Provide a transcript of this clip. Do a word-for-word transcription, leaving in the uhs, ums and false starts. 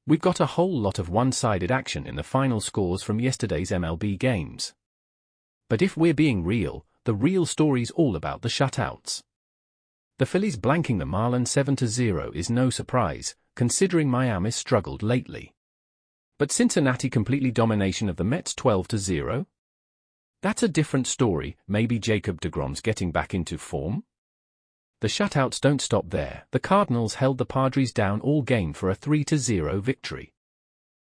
We've got a whole lot of one-sided action in the final scores from yesterday's M L B games. But if we're being real, the real story's all about the shutouts. The Phillies blanking the Marlins seven to zero is no surprise, considering Miami's struggled lately. But Cincinnati completely domination of the Mets twelve to zero? That's a different story. Maybe Jacob deGrom's getting back into form? The shutouts don't stop there. The Cardinals held the Padres down all game for a three to zero victory.